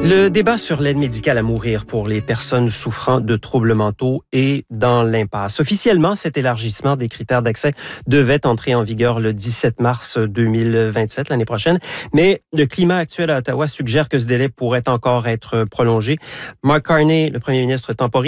Le débat sur l'aide médicale à mourir pour les personnes souffrant de troubles mentaux est dans l'impasse. Officiellement, cet élargissement des critères d'accès devait entrer en vigueur le 17 mars 2027, l'année prochaine, mais le climat actuel à Ottawa suggère que ce délai pourrait encore être prolongé. Mark Carney, le premier ministre temporaire,